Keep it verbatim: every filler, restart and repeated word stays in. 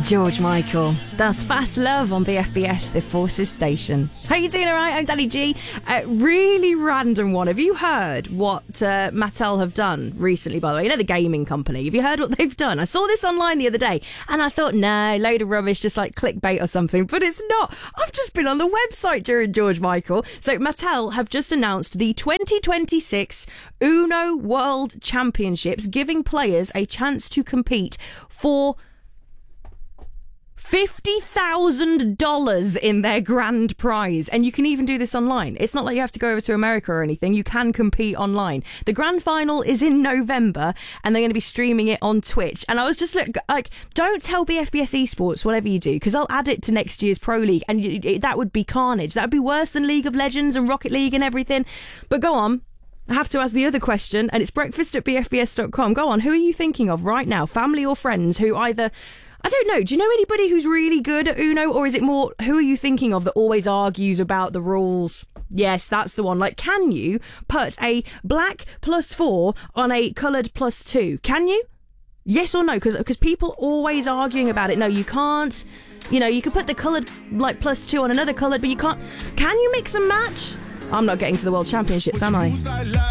George Michael. That's Fast Love on B F B S, the Forces Station. How you doing, all right? I'm Danny G. Uh, really random one. Have you heard what uh, Mattel have done recently, by the way? You know, the gaming company. Have you heard what they've done? I saw this online the other day, and I thought, no, load of rubbish, just like clickbait or something. But it's not. I've just been on the website during George Michael. So Mattel have just announced the twenty twenty-six Uno World Championships, giving players a chance to compete for fifty thousand dollars in their grand prize. And you can even do this online. It's not like you have to go over to America or anything. You can compete online. The grand final is in November, and they're going to be streaming it on Twitch. And I was just like, like don't tell B F B S Esports whatever you do, because I'll add it to next year's Pro League, and you, it, that would be carnage. That would be worse than League of Legends and Rocket League and everything. But go on. I have to ask the other question, and it's breakfast at b f b s dot com. Go on, who are you thinking of right now? Family or friends who either... I don't know, do you know anybody who's really good at Uno, or is it more, who are you thinking of that always argues about the rules? Yes, that's the one. Like, can you put a black plus four on a coloured plus two? Can you? Yes or no? Because people always arguing about it. No, you can't. You know, you can put the coloured, like, plus two on another coloured, but you can't. Can you mix and match? I'm not getting to the World Championships, am I?